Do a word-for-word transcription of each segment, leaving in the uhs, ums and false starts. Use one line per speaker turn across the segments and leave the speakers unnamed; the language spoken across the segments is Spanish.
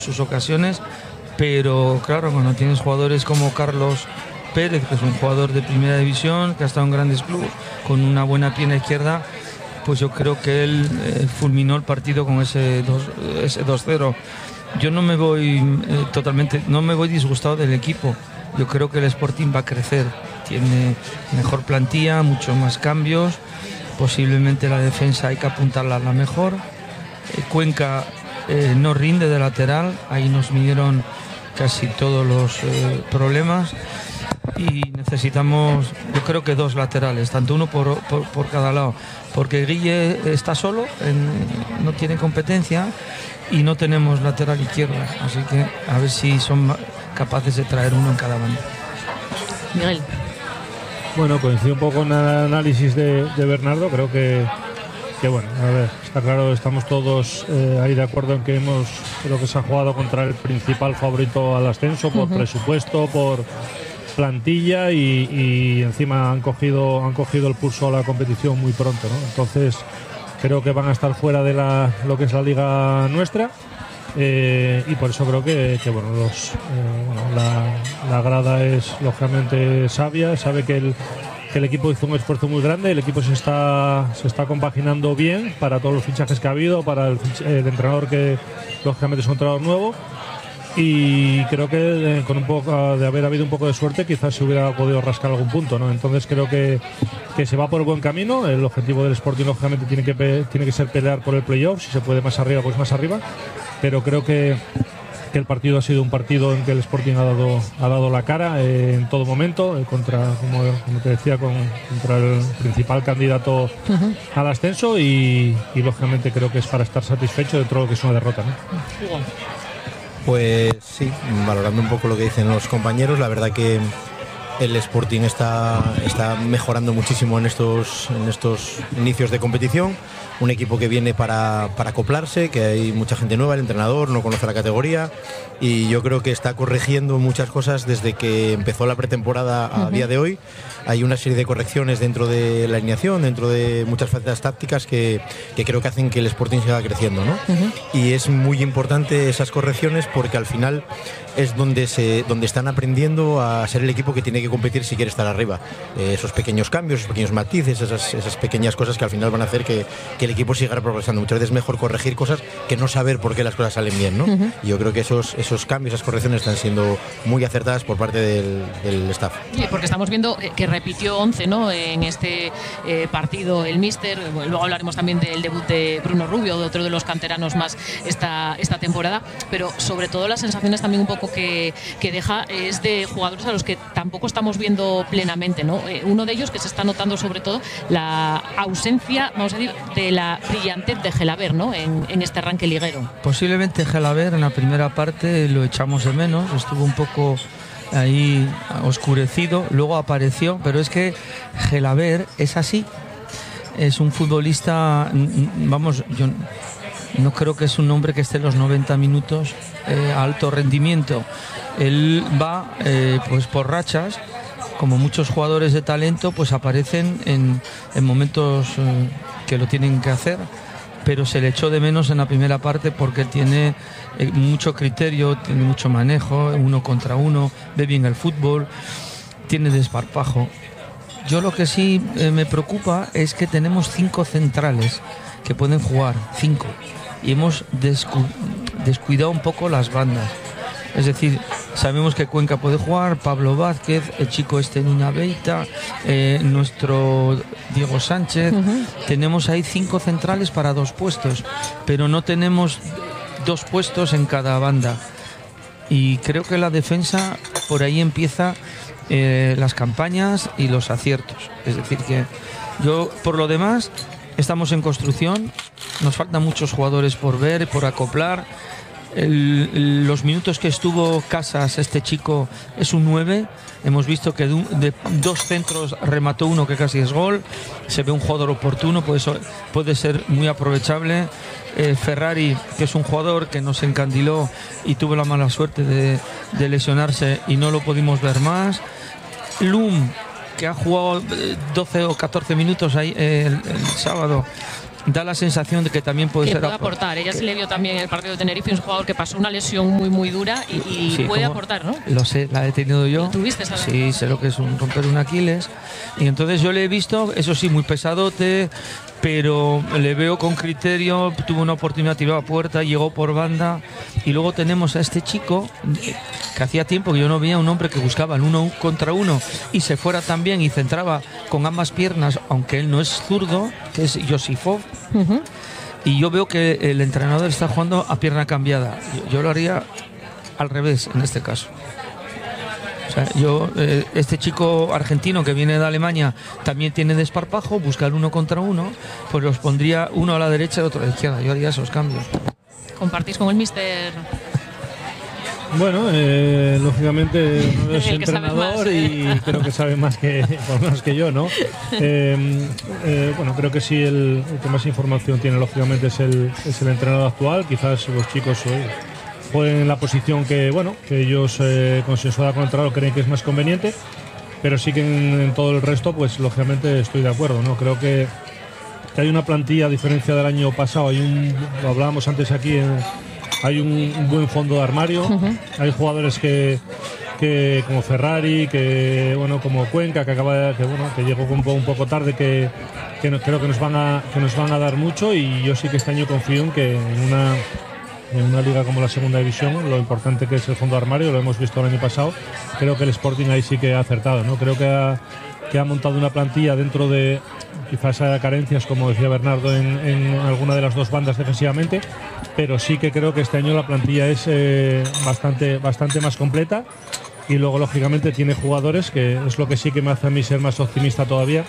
sus ocasiones, pero claro, cuando tienes jugadores como Carlos Pérez, que es un jugador de primera división, que ha estado en grandes clubes, con una buena pierna izquierda, pues yo creo que él eh, fulminó el partido con ese dos cero. Yo no me voy eh, totalmente, no me voy disgustado del equipo. Yo creo que el Sporting va a crecer, tiene mejor plantilla, muchos más cambios, posiblemente la defensa hay que apuntarla a la mejor. eh, Cuenca eh, no rinde de lateral, ahí nos midieron casi todos los eh, problemas. Y necesitamos, yo creo que dos laterales, tanto uno por, por, por cada lado, porque Guille está solo, en, no tiene competencia y no tenemos lateral izquierda, así que a ver si son capaces de traer uno en cada banda.
Miguel.
Bueno, coincido un poco con el análisis de, de Bernardo, creo que, que bueno, a ver, está claro, estamos todos eh, ahí de acuerdo en que hemos, creo que se ha jugado contra el principal favorito al ascenso, por uh-huh. presupuesto, por plantilla y, y encima han cogido han cogido el pulso a la competición muy pronto, ¿no? Entonces creo que van a estar fuera de la, lo que es la liga nuestra, eh, y por eso creo que, que bueno, los, eh, bueno la, la grada es lógicamente sabia, sabe que el, que el equipo hizo un esfuerzo muy grande, el equipo se está se está compaginando bien para todos los fichajes que ha habido, para el, el entrenador que lógicamente es un entrenador nuevo. Y creo que eh, con un poco de haber habido un poco de suerte quizás se hubiera podido rascar algún punto, ¿no? Entonces creo que, que se va por el buen camino. El objetivo del Sporting lógicamente tiene que, pe- tiene que ser pelear por el playoff. Si se puede más arriba, pues más arriba. Pero creo que, que el partido ha sido un partido en que el Sporting ha dado, ha dado la cara eh, en todo momento, eh, contra, como, como te decía, con, contra el principal candidato uh-huh. al ascenso y, y lógicamente creo que es para estar satisfecho dentro de lo que es una derrota, ¿no?
Igual.
Pues sí, valorando un poco lo que dicen los compañeros, la verdad que el Sporting está, está mejorando muchísimo en estos, en estos inicios de competición. Un equipo que viene para, para acoplarse, que hay mucha gente nueva, el entrenador no conoce la categoría y yo creo que está corrigiendo muchas cosas desde que empezó la pretemporada a uh-huh. día de hoy. Hay una serie de correcciones dentro de la alineación, dentro de muchas facetas tácticas que, que creo que hacen que el Sporting siga creciendo, ¿no? Uh-huh. Y es muy importante esas correcciones porque al final es donde, se, donde están aprendiendo a ser el equipo que tiene que competir si quiere estar arriba. Eh, esos pequeños cambios, esos pequeños matices, esas, esas pequeñas cosas que al final van a hacer que, que el equipo siga progresando. Muchas veces es mejor corregir cosas que no saber por qué las cosas salen bien, ¿no? Uh-huh. Y yo creo que esos, esos cambios, esas correcciones están siendo muy acertadas por parte del, del staff.
Sí, porque estamos viendo que repitió once, ¿no? En este eh, partido el míster. Luego hablaremos también del debut de Bruno Rubio, de otro de los canteranos más esta, esta temporada, pero sobre todo las sensaciones también un poco que, que deja es de jugadores a los que tampoco estamos viendo plenamente, ¿no? Eh, uno de ellos que se está notando sobre todo la ausencia, vamos a decir, de la brillantez de Gelaber, ¿no? En, en este arranque liguero.
Posiblemente Gelaber en la primera parte lo echamos de menos, estuvo un poco ahí oscurecido, luego apareció, pero es que Gelaber es así, es un futbolista, vamos, yo no creo que es un hombre que esté los noventa minutos eh, a alto rendimiento. Él va eh, pues por rachas, como muchos jugadores de talento, pues aparecen en, en momentos eh, que lo tienen que hacer, pero se le echó de menos en la primera parte porque tiene eh, mucho criterio, tiene mucho manejo, uno contra uno, ve bien el fútbol, tiene desparpajo. Yo lo que sí eh, me preocupa es que tenemos cinco centrales que pueden jugar, cinco, y hemos descu- descuidado un poco las bandas. Es decir, sabemos que Cuenca puede jugar, Pablo Vázquez, el chico este Nuna Beita, eh, nuestro Diego Sánchez. Uh-huh. Tenemos ahí cinco centrales para dos puestos, pero no tenemos dos puestos en cada banda. Y creo que la defensa, por ahí empieza eh, las campañas y los aciertos. Es decir, que yo, por lo demás, estamos en construcción, nos faltan muchos jugadores por ver, por acoplar. El, los minutos que estuvo Casas, este chico es un nueve. Hemos visto que de, un, de dos centros remató uno que casi es gol. Se ve un jugador oportuno, pues puede ser muy aprovechable. eh, Ferrari, que es un jugador que nos encandiló y tuvo la mala suerte de, de lesionarse y no lo pudimos ver más. Lum, que ha jugado doce o catorce minutos ahí, eh, el, el sábado da la sensación de que también puede
que
ser
puede aportar. Ella se le vio también en el partido de Tenerife, un jugador que pasó una lesión muy muy dura y, y
sí,
puede
como,
aportar, ¿no?
Lo sé, la he tenido yo.
¿Tuviste esa vez?
Sí, sé lo que es un romper un Aquiles. Y entonces yo le he visto, eso sí, muy pesadote, pero le veo con criterio. Tuvo una oportunidad, tiró a puerta, llegó por banda. Y luego tenemos a este chico que hacía tiempo que yo no veía un hombre que buscaba el uno contra uno y se fuera también y centraba con ambas piernas, aunque él no es zurdo, que es Josifov.
Uh-huh.
Y yo veo que el entrenador está jugando a pierna cambiada. Yo, yo lo haría al revés en este caso. O sea, yo, eh, este chico argentino que viene de Alemania también tiene desparpajo, busca el uno contra uno, pues los pondría uno a la derecha y otro a la izquierda. Yo haría esos cambios.
¿Compartís con el míster?
Bueno, eh, lógicamente no es entrenador
más,
y creo que sabe más que, por lo menos que yo, ¿no? Eh, eh, bueno, creo que sí el, el que más información tiene lógicamente es el, es el entrenador actual. Quizás los chicos eh, jueguen en la posición que, bueno, que ellos eh, consensuada con el entrenador creen que es más conveniente, pero sí que en, en todo el resto, pues lógicamente estoy de acuerdo, ¿no? Creo que, que hay una plantilla, a diferencia del año pasado, hay un, lo hablábamos antes aquí en, hay un, un buen fondo de armario. Uh-huh. Hay jugadores que, que como Ferrari, que bueno, como Cuenca, que acaba de, que bueno, que llegó un poco, un poco tarde, que, que no, creo que nos van a que nos van a dar mucho, y yo sí que este año confío en que en una en una liga como la Segunda División, lo importante que es el fondo de armario, lo hemos visto el año pasado, creo que el Sporting ahí sí que ha acertado, ¿no? Creo que ha, que ha montado una plantilla dentro de quizás haya carencias, como decía Bernardo, en, en alguna de las dos bandas defensivamente, pero sí que creo que este año la plantilla es eh, bastante, bastante más completa, y luego lógicamente tiene jugadores, que es lo que sí que me hace a mí ser más optimista todavía,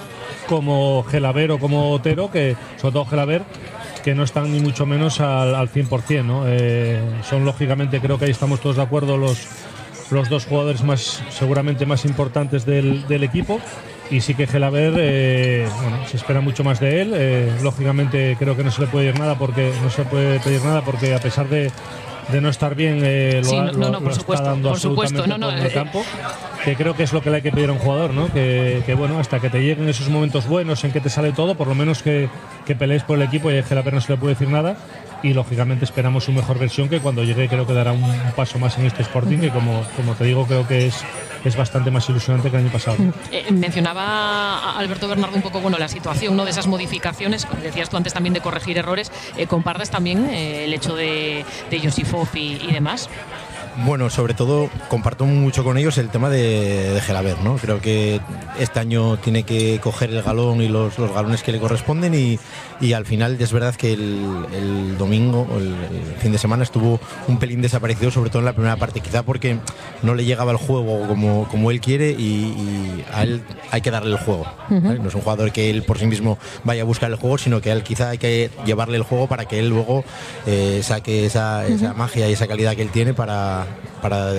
como Gelaber o como Otero, que sobre todo Gelaber, que no están ni mucho menos al, al cien por cien, ¿no? Eh, son lógicamente, creo que ahí estamos todos de acuerdo, los, los dos jugadores más seguramente más importantes del, del equipo. Y sí que Gelaber, eh, bueno, se espera mucho más de él. Eh, lógicamente creo que no se le puede pedir nada porque no se puede pedir nada porque a pesar de, de no estar bien, eh, lo,
sí, no,
lo,
no, no,
lo
por
está
supuesto,
dando
por
absolutamente
supuesto, no, no,
todo en el
eh,
campo. Que creo que es lo que le hay que pedir a un jugador, ¿no? Que, que bueno, hasta que te lleguen esos momentos buenos en que te sale todo, por lo menos que, que pelees por el equipo, y a Gelaber no se le puede decir nada. Y lógicamente esperamos su mejor versión, que cuando llegue creo que dará un, un paso más en este Sporting, que como, como te digo, creo que es, es bastante más ilusionante que el año pasado.
Eh, mencionaba Alberto Bernardo un poco, bueno, la situación, ¿no?, de esas modificaciones, como decías tú antes también, de corregir errores. Eh, ¿Compartes también eh, el hecho de, de Josifov y, y demás?
Bueno, sobre todo comparto mucho con ellos el tema de, de Gelaber, ¿no? Creo que este año tiene que coger el galón y los, los galones que le corresponden, y, y al final es verdad que el, el domingo, el, el fin de semana, estuvo un pelín desaparecido, sobre todo en la primera parte, quizá porque no le llegaba el juego como, como él quiere, y, y a él hay que darle el juego, ¿vale? No es un jugador que él por sí mismo vaya a buscar el juego, sino que a él quizá hay que llevarle el juego para que él luego eh, saque esa, esa magia y esa calidad que él tiene para para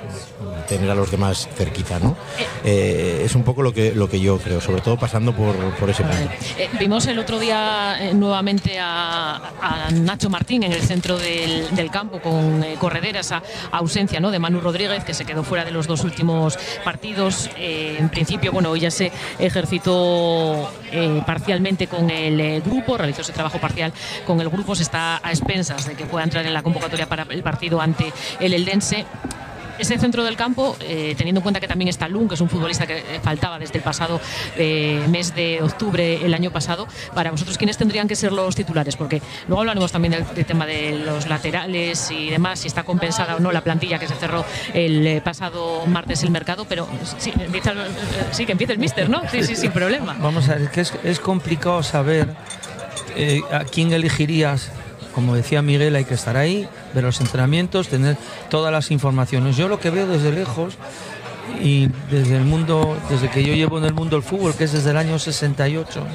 tener a los demás cerquita, ¿no? Eh, es un poco lo que lo que yo creo, sobre todo pasando por, por ese punto.
Eh, vimos el otro día eh, nuevamente a, a Nacho Martín en el centro del, del campo con eh, corredera, esa ausencia, ¿no?, de Manu Rodríguez, que se quedó fuera de los dos últimos partidos. Eh, en principio, bueno, ya se ejercitó eh, parcialmente con el eh, grupo, realizó ese trabajo parcial con el grupo, se está a expensas de que pueda entrar en la convocatoria para el partido ante el Eldense. Ese centro del campo, eh, teniendo en cuenta que también está Lun, que es un futbolista que eh, faltaba desde el pasado eh, mes de octubre el año pasado, para vosotros, ¿quiénes tendrían que ser los titulares? Porque luego hablaremos también del, del tema de los laterales y demás, si está compensada o no la plantilla que se cerró el eh, pasado martes el mercado, pero sí, empieza, eh, sí que empieza el míster, ¿no? Sí, sí, sin problema.
Vamos a ver, que es, es complicado saber eh, a quién elegirías. Como decía Miguel, hay que estar ahí, ver los entrenamientos, tener todas las informaciones. Yo lo que veo desde lejos, y desde el mundo, desde que yo llevo en el mundo del fútbol, que es desde el año sesenta y ocho,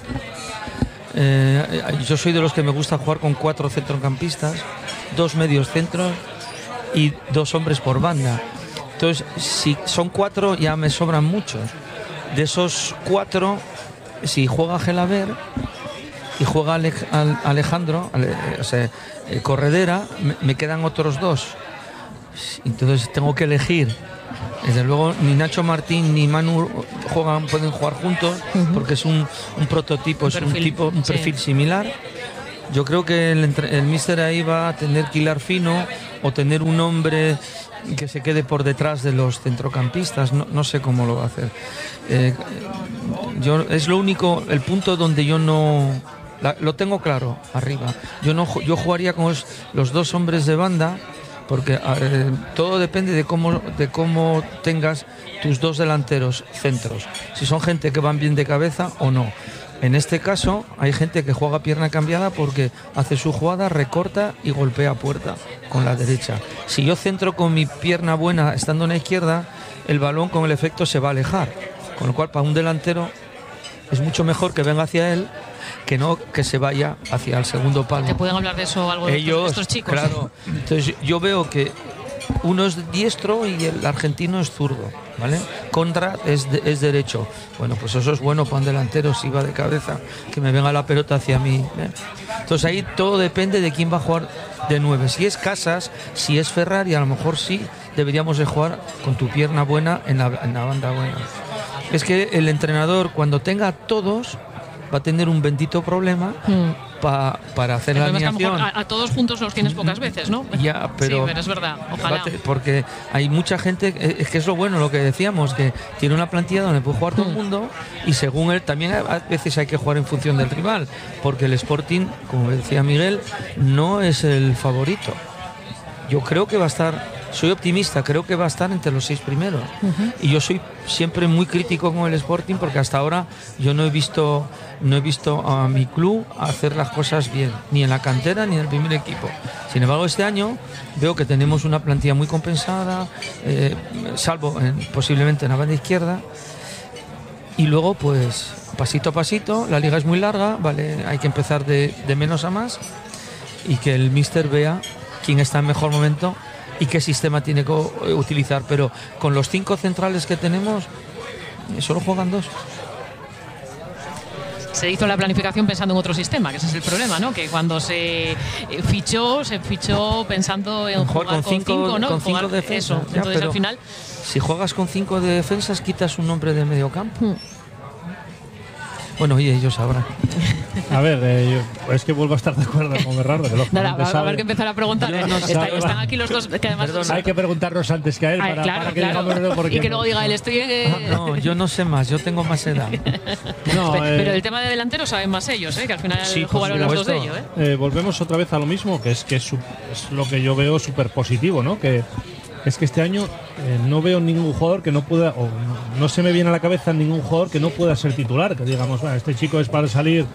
eh, yo soy de los que me gusta jugar con cuatro centrocampistas, dos medios centros y dos hombres por banda. Entonces, si son cuatro, ya me sobran muchos. De esos cuatro, si juega Gelaber y juega Alejandro, o sea, Corredera, me quedan otros dos. Entonces tengo que elegir. Desde luego ni Nacho Martín ni Manu juegan, pueden jugar juntos, uh-huh. porque es un, un prototipo, un es perfil, un tipo, un perfil sí. similar. Yo creo que el, el míster ahí va a tener que hilar fino o tener un hombre que se quede por detrás de los centrocampistas. No, no sé cómo lo va a hacer. Eh, yo es lo único, el punto donde yo no la, lo tengo claro arriba. Yo no, yo jugaría con los, los dos hombres de banda. Porque eh, todo depende de cómo, de cómo tengas tus dos delanteros centros. Si son gente que van bien de cabeza o no. En este caso hay gente que juega pierna cambiada porque hace su jugada, recorta y golpea a puerta con la derecha. Si yo centro con mi pierna buena estando en la izquierda, el balón con el efecto se va a alejar. Con lo cual para un delantero es mucho mejor que venga hacia él que no que se vaya hacia el segundo palo.
¿Te pueden hablar de eso algo de
Ellos,
estos, estos chicos?
Claro. Entonces yo veo que uno es diestro y el argentino es zurdo, ¿vale? Conrad es, de, es derecho. Bueno, pues eso es bueno para un delantero si va de cabeza, que me venga la pelota hacia mí, ¿eh? Entonces ahí todo depende de quién va a jugar de nueve. Si es Casas, si es Ferrari, a lo mejor sí deberíamos de jugar con tu pierna buena en la, en la banda buena. Es que el entrenador, cuando tenga a todos, va a tener un bendito problema mm. pa, para hacer la alineación.
A, a todos juntos los tienes pocas veces, ¿no?
Ya, pero,
sí, pero es verdad, ojalá.
Porque hay mucha gente, es que es lo bueno, lo que decíamos, que tiene una plantilla donde puede jugar todo el mundo y según él, también a veces hay que jugar en función del rival, porque el Sporting, como decía Miguel, no es el favorito. Yo creo que va a estar... Soy optimista, creo que va a estar entre los seis primeros. Uh-huh. Y yo soy siempre muy crítico con el Sporting porque hasta ahora yo no he visto no he visto a mi club hacer las cosas bien, ni en la cantera ni en el primer equipo. Sin embargo, este año veo que tenemos una plantilla muy compensada, eh, salvo en, posiblemente en la banda izquierda. Y luego, pues, pasito a pasito, la liga es muy larga, vale, hay que empezar de, de menos a más y que el míster vea quién está en mejor momento y qué sistema tiene que utilizar, pero con los cinco centrales que tenemos solo juegan dos.
Se hizo la planificación pensando en otro sistema, que ese es el problema, ¿no? Que cuando se fichó, se fichó pensando en jugar con cinco, con cinco, ¿no?
Con cinco defensas.
Eso.
Ya,
entonces al final,
si juegas con cinco de defensas, quitas un hombre de medio campo. Hmm. Bueno, y ellos sabrán.
A ver, eh, yo, es que vuelvo a estar de acuerdo con Bernardo. Que
Nada, va a haber que empezar a preguntar. Eh, no Está, están aquí los dos, que además...
Perdón, hay que preguntarnos antes que a él.
Ay,
para,
claro,
para que
claro.
digamos porque
y que luego diga él, estoy en... Eh...
No, yo no sé más, yo tengo más edad.
No, pero, eh... pero el tema de delantero saben más ellos, ¿eh? Que al final sí, jugaron los dos de ellos. ¿eh?
Eh, volvemos otra vez a lo mismo, que es que es, es lo que yo veo súper positivo, ¿no? Que es que este año eh, no veo ningún jugador que no pueda, o no, no se me viene a la cabeza ningún jugador que no pueda ser titular, que digamos, bueno, este chico es para salir.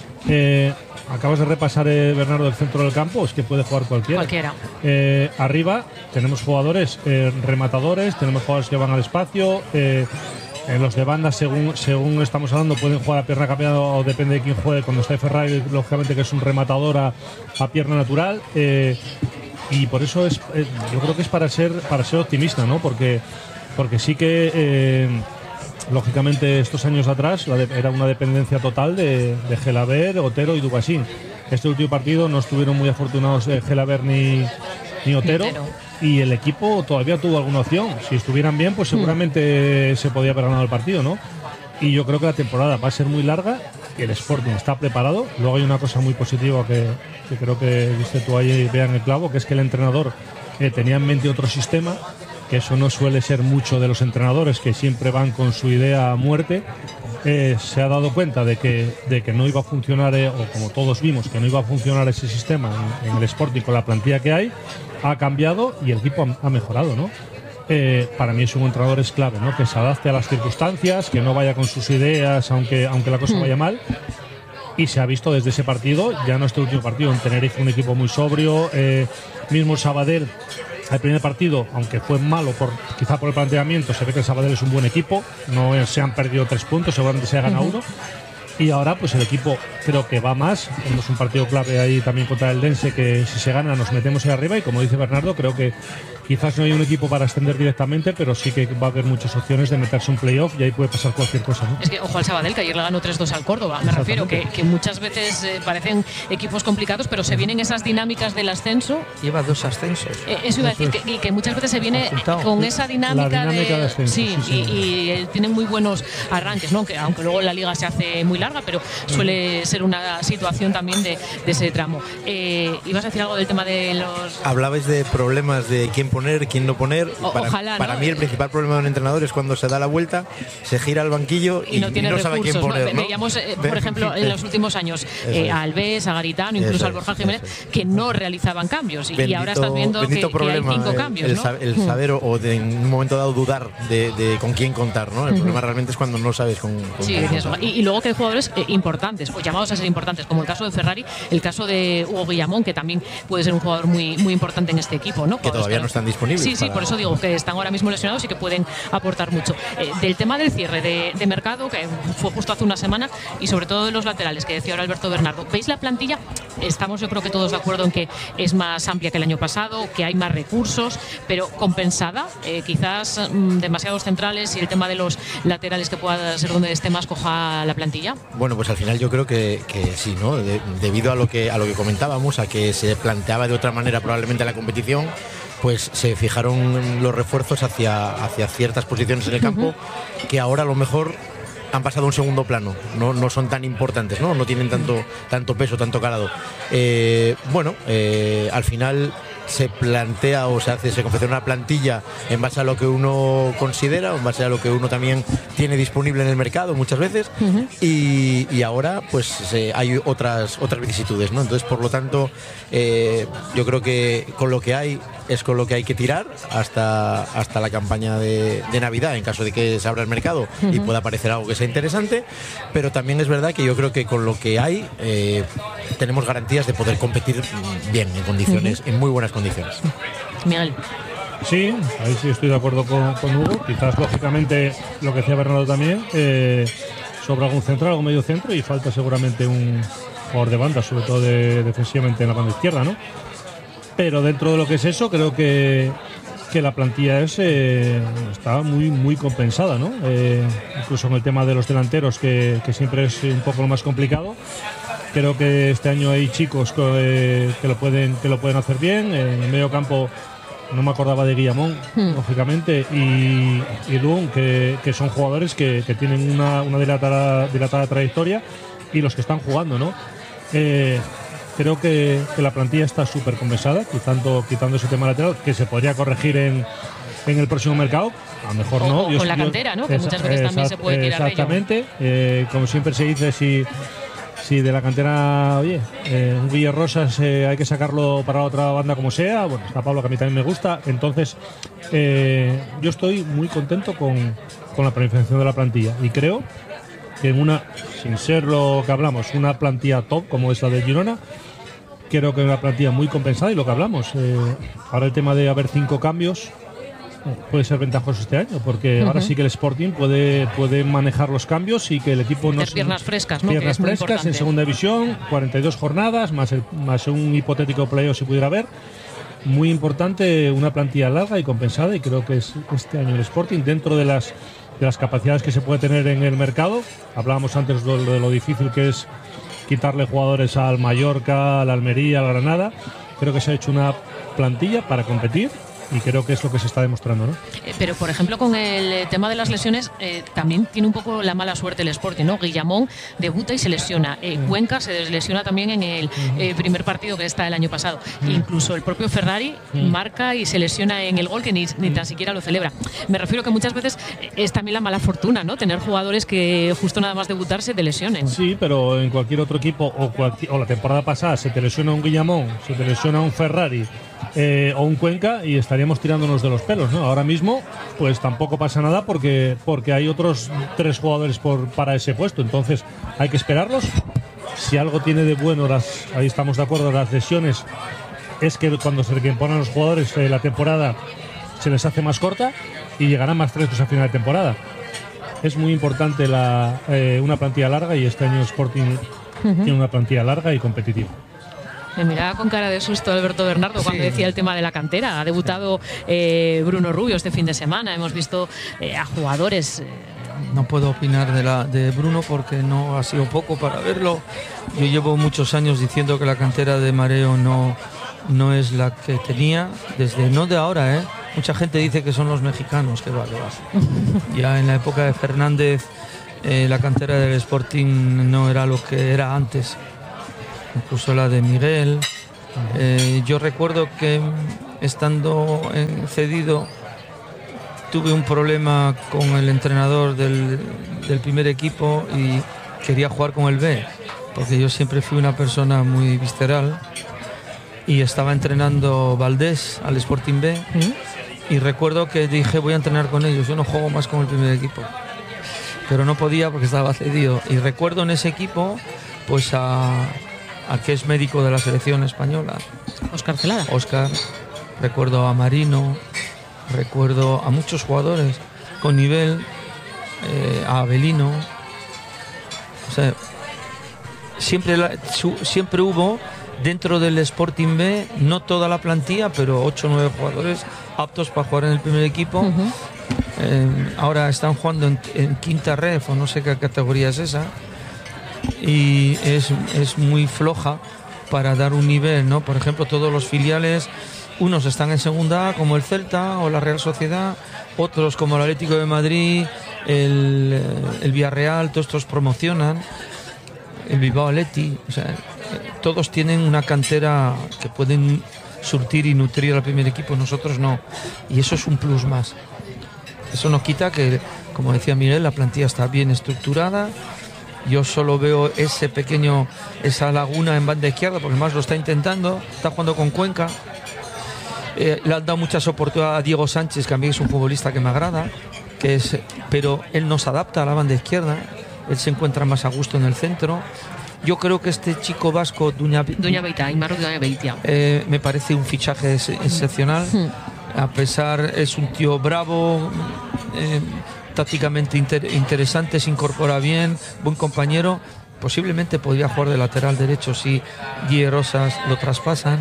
Eh, acabas de repasar, eh, Bernardo, el centro del campo, es que puede jugar cualquiera.
Cualquiera.
Eh, arriba tenemos jugadores eh, rematadores, tenemos jugadores que van al espacio. Eh, eh, los de banda, según según estamos hablando, pueden jugar a pierna cambiada o depende de quién juegue. Cuando está Ferrari, lógicamente que es un rematador a, a pierna natural. Eh, y por eso es, eh, yo creo que es para ser para ser optimista, ¿no? Porque porque sí que eh, lógicamente estos años atrás la de, era una dependencia total de, de Gelaber, Otero y Dubasín. Este último partido no estuvieron muy afortunados eh, Gelaber ni, ni Otero, Otero y el equipo todavía tuvo alguna opción. Si estuvieran bien, pues seguramente mm. se podía haber ganado el partido, ¿no? Y yo creo que la temporada va a ser muy larga, que el Sporting está preparado. Luego hay una cosa muy positiva que, que creo que viste tú ahí, vean el clavo, que es que el entrenador eh, tenía en mente otro sistema, que eso no suele ser mucho de los entrenadores, que siempre van con su idea a muerte. Eh, se ha dado cuenta de que, de que no iba a funcionar, eh, o como todos vimos, que no iba a funcionar ese sistema en, en el Sporting con la plantilla que hay. Ha cambiado y el equipo ha, ha mejorado, ¿no? Eh, para mí es un entrenador es clave, ¿no? Que se adapte a las circunstancias, que no vaya con sus ideas aunque, aunque la cosa mm. vaya mal. Y se ha visto desde ese partido, ya no este último partido, en Tenerife un equipo muy sobrio, eh, mismo el Sabadell, el primer partido, aunque fue malo por quizá por el planteamiento, se ve que el Sabadell es un buen equipo, no se han perdido tres puntos, seguramente se ha ganado uh-huh. uno. Y ahora pues el equipo creo que va más, tenemos un partido clave ahí también contra el Dense, que si se gana nos metemos ahí arriba, y como dice Bernardo, creo que Quizás no hay un equipo para ascender directamente, pero sí que va a haber muchas opciones de meterse un playoff y ahí puede pasar cualquier cosa, ¿no?
Es que ojo al Sabadell, que ayer le ganó tres dos al Córdoba. Me refiero que, que muchas veces eh, parecen equipos complicados, pero se vienen esas dinámicas del ascenso.
Lleva dos ascensos.
Eh, eso iba a decir, que, y que muchas veces se viene con esa dinámica,
la dinámica de, de ascenso.
Sí, sí, sí. Y, y eh, tienen muy buenos arranques, ¿no? Aunque, aunque luego la liga se hace muy larga, pero suele ser una situación también de, de ese tramo. Eh, ¿Ibas a decir algo del tema de los...?
Hablabais de problemas de quién poner, quién no poner.
O,
para
ojalá,
para
¿no?
mí el principal problema de un entrenador es cuando se da la vuelta, se gira al banquillo y,
y no, tiene
y no
recursos,
sabe quién poner, ¿no?
Veíamos, eh, por ejemplo, en los últimos años eh, a Alves, a Garitano, incluso
eso
al Borja Jiménez,
es.
que no realizaban cambios.
Bendito,
y ahora estás viendo que, que hay cinco
el,
cambios,
el,
¿no?
el saber o, o de, en un momento dado dudar de, de con quién contar, ¿no? El uh-huh. problema realmente es cuando no sabes con, con
sí,
quién
eso. Y, y luego que hay jugadores eh, importantes, o llamados a ser importantes, como el caso de Ferrari, el caso de Hugo Guillamón, que también puede ser un jugador muy, muy importante en este equipo, ¿no?
Que todavía que, no están disponibles.
Sí, sí,
para...
por eso digo que están ahora mismo lesionados y que pueden aportar mucho. Eh, del tema del cierre de, de mercado, que fue justo hace una semana, y sobre todo de los laterales, que decía ahora Alberto Bernardo. ¿Veis la plantilla? Estamos yo creo que todos de acuerdo en que es más amplia que el año pasado, que hay más recursos, pero compensada, eh, quizás mmm, demasiados centrales y el tema de los laterales que pueda ser donde esté más coja la plantilla.
Bueno, pues al final yo creo que, que sí, ¿no? De, debido a lo que a lo que comentábamos, a que se planteaba de otra manera probablemente la competición, pues se fijaron los refuerzos hacia, hacia ciertas posiciones en el campo uh-huh. que ahora a lo mejor han pasado a un segundo plano, no, no son tan importantes, no, no tienen tanto, tanto peso, tanto calado. Eh, bueno, eh, al final se plantea o se hace, se confecciona una plantilla en base a lo que uno considera, en base a lo que uno también tiene disponible en el mercado muchas veces, uh-huh. y, y ahora pues se, hay otras otras vicisitudes, ¿no? Entonces, por lo tanto, eh, yo creo que con lo que hay es con lo que hay que tirar hasta, hasta la campaña de, de Navidad, en caso de que se abra el mercado uh-huh. y pueda aparecer algo que sea interesante, pero también es verdad que yo creo que con lo que hay eh, tenemos garantías de poder competir bien, en condiciones, uh-huh. en muy buenas condiciones.
Miguel.
Sí, ahí sí estoy de acuerdo con, con Hugo. Quizás, lógicamente, lo que decía Bernardo también, eh, sobra algún central, algún medio centro y falta seguramente un jugador de banda, sobre todo de, defensivamente en la banda izquierda, ¿no? Pero dentro de lo que es eso, creo que, que la plantilla es, eh, está muy, muy compensada, ¿no? Eh, incluso en el tema de los delanteros, que, que siempre es un poco lo más complicado. Creo que este año hay chicos que, eh, que, lo, pueden, que lo pueden hacer bien. En el medio campo no me acordaba de Guillamón, hmm. lógicamente, y, y Luon, que, que son jugadores que, que tienen una, una dilatada, dilatada trayectoria y los que están jugando, ¿no? Eh, creo que, que la plantilla está súper compensada, quitando, quitando ese tema lateral, que se podría corregir en, en el próximo mercado. A lo mejor
o,
no.
O
Dios,
con la
Dios,
cantera, ¿no? Que
esa,
muchas veces también
esa,
se puede tirar
exactamente.
de ello.
Eh, como siempre se dice, si... Si de la cantera, oye, eh, un Villarrosas eh, hay que sacarlo para la otra banda como sea, bueno, está Pablo, que a mí también me gusta, entonces eh, yo estoy muy contento con, con la planificación de la plantilla y creo que en una, sin ser lo que hablamos, una plantilla top como es la de Girona, creo que es una plantilla muy compensada y lo que hablamos, eh, ahora el tema de haber cinco cambios puede ser ventajoso este año, porque uh-huh. ahora sí que el Sporting puede, puede manejar los cambios y que el equipo no...
Tener piernas frescas, ¿no?
Piernas frescas en segunda división, cuarenta y dos jornadas, más, el, más un hipotético playoff si pudiera haber. Muy importante, una plantilla larga y compensada, y creo que es este año el Sporting, dentro de las, de las capacidades que se puede tener en el mercado. Hablábamos antes de, de lo difícil que es quitarle jugadores al Mallorca, al Almería, al Granada. Creo que se ha hecho una plantilla para competir y creo que es lo que se está demostrando, ¿no?
Eh, pero, por ejemplo, con el tema de las lesiones, eh, también tiene un poco la mala suerte el Sporting, ¿no? Guillamón debuta y se lesiona. Eh, mm. Cuenca se lesiona también en el eh, primer partido que está el año pasado. Mm. Incluso el propio Ferrari mm. marca y se lesiona en el gol, que ni, ni tan siquiera lo celebra. Me refiero que muchas veces es también la mala fortuna, ¿no? Tener jugadores que justo nada más debutar se te lesionen.
Sí, pero en cualquier otro equipo, o, cualquier, o la temporada pasada, se te lesiona un Guillamón, se te lesiona un Ferrari, Eh, o un Cuenca y estaríamos tirándonos de los pelos, ¿no? Ahora mismo pues tampoco pasa nada porque, porque hay otros tres jugadores por, para ese puesto, entonces hay que esperarlos. Si algo tiene de bueno, las, ahí estamos de acuerdo, las lesiones, es que cuando se reponen los jugadores eh, la temporada se les hace más corta y llegarán más frescos a final de temporada. Es muy importante la, eh, una plantilla larga, y este año Sporting uh-huh. tiene una plantilla larga y competitiva.
Me miraba con cara de susto Alberto Bernardo cuando sí. decía el tema de la cantera. Ha debutado eh, Bruno Rubio este fin de semana. Hemos visto eh, a jugadores... Eh,
No puedo opinar de, la, de Bruno porque no ha sido poco para verlo. Yo llevo muchos años diciendo que la cantera de Mareo no, no es la que tenía, desde no de ahora, ¿eh? Mucha gente dice que son los mexicanos, que vale, vale. Ya en la época de Fernández eh, la cantera del Sporting no era lo que era antes. Incluso la de Miguel. Eh, yo recuerdo que estando en cedido tuve un problema con el entrenador del, del primer equipo y quería jugar con el B, porque yo siempre fui una persona muy visceral y estaba entrenando Valdés al Sporting B ¿Mm? y recuerdo que dije voy a entrenar con ellos, yo no juego más con el primer equipo, pero no podía porque estaba cedido. Y recuerdo en ese equipo pues a, a que es médico de la selección española,
Óscar Celada.
Óscar, recuerdo a Marino, recuerdo a muchos jugadores con nivel, eh, a Avelino. O sea, siempre, la, su, siempre hubo dentro del Sporting B, no toda la plantilla, pero ocho o nueve jugadores aptos para jugar en el primer equipo. Uh-huh. eh, ahora están jugando en, en quinta ref o no sé qué categoría es esa, y es, es muy floja para dar un nivel, ¿no? Por ejemplo, todos los filiales, unos están en segunda A como el Celta o la Real Sociedad, otros como el Atlético de Madrid, el, el Villarreal, todos estos promocionan, el Bilbao Athletic, o sea, todos tienen una cantera que pueden surtir y nutrir al primer equipo, nosotros no, y eso es un plus más. Eso nos quita que, como decía Miguel, la plantilla está bien estructurada. Yo solo veo ese pequeño, esa laguna en banda izquierda, porque más lo está intentando, está jugando con Cuenca. Eh, le han dado muchas oportunidades a Diego Sánchez, que a mí es un futbolista que me agrada, que es, pero él no se adapta a la banda izquierda, él se encuentra más a gusto en el centro. Yo creo que este chico vasco, Duña,
Duña Beita, Aimar Duña Beitia,
eh, me parece un fichaje ex excepcional. A pesar, es un tío bravo, eh, tácticamente inter interesante, se incorpora bien, buen compañero. Posiblemente podría jugar de lateral derecho si Guille Rosas lo traspasan.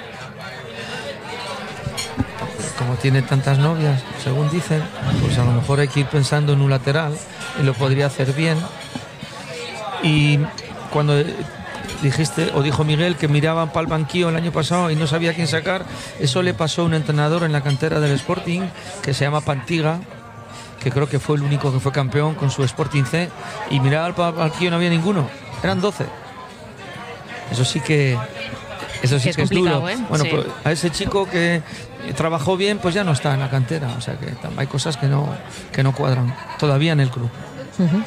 Como tiene tantas novias, según dicen, pues a lo mejor hay que ir pensando en un lateral y lo podría hacer bien. Y cuando dijiste, o dijo Miguel, que miraban para el banquillo el año pasado y no sabía quién sacar, eso le pasó a un entrenador en la cantera del Sporting que se llama Pantiga, que creo que fue el único que fue campeón con su Sporting C, y miraba para el banquillo y no había ninguno, eran doce. Eso sí que eso sí
es
que es duro.
¿eh?
Bueno,
sí.
Pues a ese chico que trabajó bien, pues ya no está en la cantera, o sea que hay cosas que no, que no cuadran todavía en el club.
Uh-huh.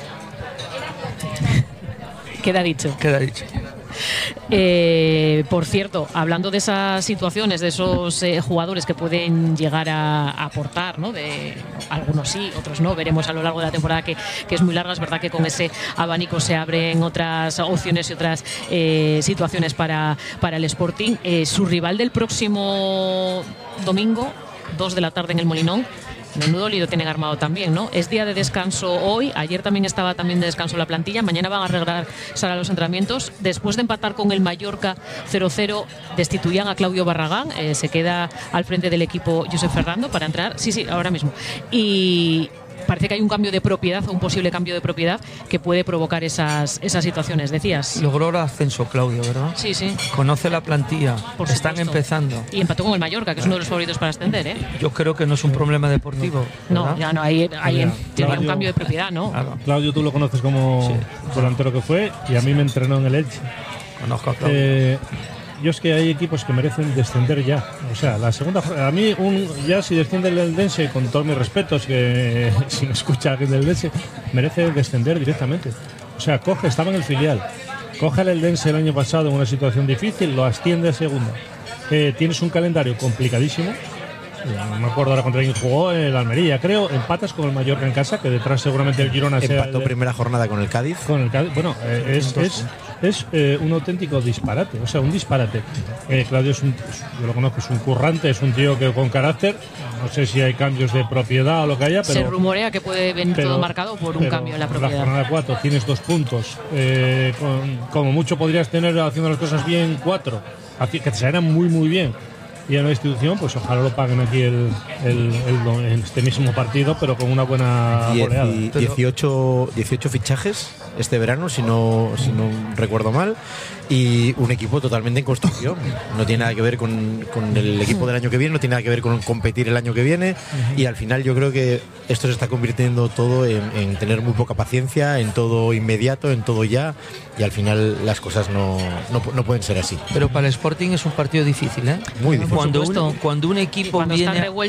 Queda dicho.
Queda dicho.
Eh, por cierto, hablando de esas situaciones, de esos eh, jugadores que pueden llegar a, a aportar, ¿no? De, algunos sí, otros no, veremos a lo largo de la temporada que, que es muy larga. Es verdad que con ese abanico se abren otras opciones y otras eh, situaciones para, para el Sporting. Eh, su rival del próximo domingo, dos de la tarde en el Molinón. Menudo lío tienen armado también, ¿no? Es día de descanso hoy, ayer también estaba también de descanso la plantilla, mañana van a regresar a los entrenamientos. Después de empatar con el Mallorca cero cero, destituían a Claudio Barragán, eh, se queda al frente del equipo Josep Ferrando para entrar, sí, sí, ahora mismo. Y parece que hay un cambio de propiedad o un posible cambio de propiedad que puede provocar esas, esas situaciones, decías.
Logró el ascenso Claudio, ¿verdad?
Sí, sí.
Conoce la plantilla,
Por
están
supuesto.
empezando.
Y empató con el Mallorca, que es uno de los favoritos para ascender, ¿eh?
Yo creo que no es un problema deportivo.
No,
¿verdad?
ya no, hay, hay
Mira,
tiene
Claudio,
un cambio de propiedad, ¿no?
Claro.
Claudio, tú lo conoces como
Sí.
delantero que fue, y a mí me entrenó en el Elche.
Conozco a Claudio.
Eh, yo es que hay equipos que merecen descender ya. O sea, la segunda. A mí, un, ya si desciende el Eldense, con todos mis respetos, que si me escucha alguien del Eldense, merece descender directamente. O sea, coge, estaba en el filial. Coge el Eldense el año pasado en una situación difícil, lo asciende a segunda. Eh, tienes un calendario complicadísimo. no me acuerdo ahora contra quién jugó, el Almería, creo, empatas con el Mallorca en casa, que detrás seguramente el Girona sea
empató
el,
primera jornada con el Cádiz.
Con el Cádiz, bueno, eh, es, es, es eh, un auténtico disparate, o sea, un disparate. Eh, Claudio es un, yo lo conozco, es un currante, es un tío que con carácter, no sé si hay cambios de propiedad o lo que haya, pero...
Se rumorea que puede venir
pero,
todo marcado por un cambio en la propiedad.
En la jornada cuatro tienes dos puntos, eh, con, como mucho podrías tener haciendo las cosas bien cuatro, que te salieran muy muy bien. Y en la institución, pues ojalá lo paguen aquí el, el, el, el este mismo partido, pero con una buena goleada.
dieciocho, dieciocho fichajes este verano, si no, si no recuerdo mal, y un equipo totalmente en construcción. No tiene nada que ver con, con el equipo del año que viene, no tiene nada que ver con competir el año que viene, y al final yo creo que esto se está convirtiendo todo en, en tener muy poca paciencia, en todo inmediato, en todo ya, y al final las cosas no, no, no pueden ser así.
Pero para el Sporting es un partido difícil, ¿eh?
Muy difícil.
Cuando un, cuando un equipo
cuando
viene...
están revueltos